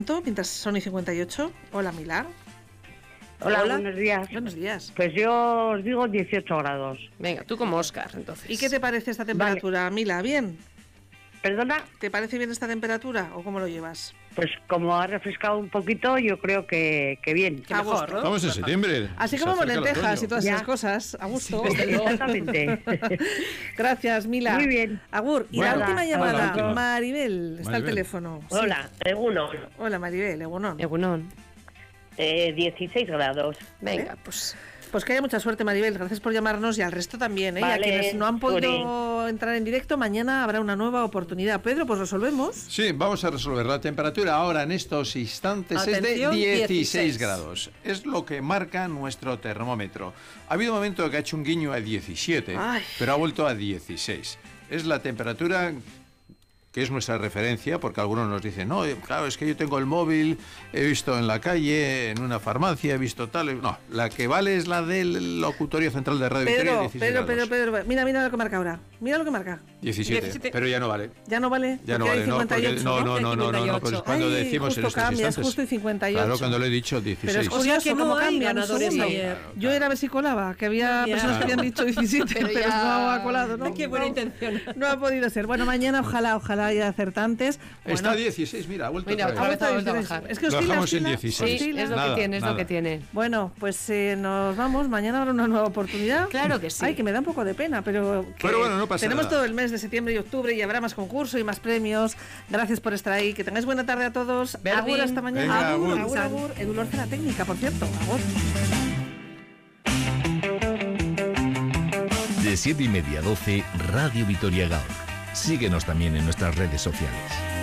Mientras son y 58. Hola, Mila. Hola, buenos días. Buenos días. Pues yo os digo 18 grados. Venga, tú como Óscar, entonces. ¿Y qué te parece esta temperatura, Mila? ¿Bien? ¿Perdona? ¿Te parece bien esta temperatura o cómo lo llevas? Pues como ha refrescado un poquito, yo creo que bien. A gusto. Estamos en septiembre. Así Se como acerca el lentejas otoño. y todas Ya. esas cosas. A gusto. Exactamente. Gracias, Mila. Muy bien. Agur. Y Bueno, la última llamada, última. Maribel. Está al Maribel. teléfono. Sí. Hola, Egunon. Hola, Maribel. Egunon. Egunon. 16 grados. Venga, Pues que haya mucha suerte, Maribel. Gracias por llamarnos y al resto también. Y a Vale, quienes no han podido entrar en directo, mañana habrá una nueva oportunidad. Pedro, pues resolvemos. Sí, vamos a resolver. La temperatura ahora en estos instantes Atención, es de 16 16 grados. Es lo que marca nuestro termómetro. Ha habido un momento que ha hecho un guiño a 17, Ay. pero ha vuelto a 16. Es la temperatura que es nuestra referencia, porque algunos nos dicen, no, claro, es que yo tengo el móvil, he visto en la calle, en una farmacia, he visto tal... No, la que vale es la del locutorio central de Radio Victoria, 16 grados. Pedro, mira lo que marca ahora. Mira lo que marca. 17, pero ya no vale. Ya no vale. Ya no porque vale, hay 58, no, pues cuando Ay, decimos en justo estos cambia, es instantes... justo y 58. Claro, cuando le he dicho 16. Pero es curioso que no cómo hay cambian un ganadores segundo. ayer. Yo era a ver si colaba, que había Ya. personas que habían dicho 17, pero, Pero ya- no ha colado, ¿no? Qué buena No, intención. No ha podido ser. Bueno, mañana ojalá haya acertantes. Está Bueno, 16, mira, ha vuelto Mira, otra ha vez. vuelto a Vamos a 16. bajar. Es que Lo oscila, dejamos en oscila, 16. Sí, oscila. es lo Nada, que tiene, es lo nada. que tiene. Bueno, pues nos vamos. Mañana habrá una nueva oportunidad. Claro que sí. Ay, que me da un poco de pena, pero Bueno, no pasa tenemos nada. todo el mes de septiembre y octubre y habrá más concurso y más premios. Gracias por estar ahí. Que tengáis buena tarde a todos. Berdin. Agur, hasta mañana. Venga, agur. Agur. Edu Lorce, la técnica, por cierto. Agur. De 7:30 a 12, Radio Vitoria Gaur. Síguenos también en nuestras redes sociales.